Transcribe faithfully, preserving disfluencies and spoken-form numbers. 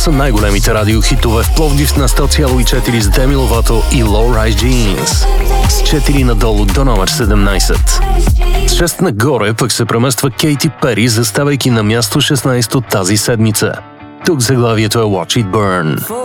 са най-големите радиохитове в Пловдив на сто цяло и четири с Demi Lovato и Low Rise Jeans. С четири надолу до номер седемнайсет. С шест нагоре пък се премества Кейти Пери, заставайки на място шестнайсето тази седмица. Тук заглавието е Watch It Burn.